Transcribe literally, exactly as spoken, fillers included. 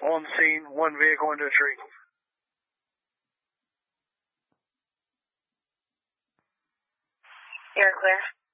On scene, one vehicle into a tree. You're clear.